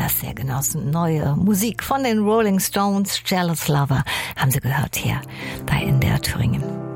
das sehr genossen. Neue Musik von den Rolling Stones, Jealous Lover, haben Sie gehört hier bei NDR Thüringen.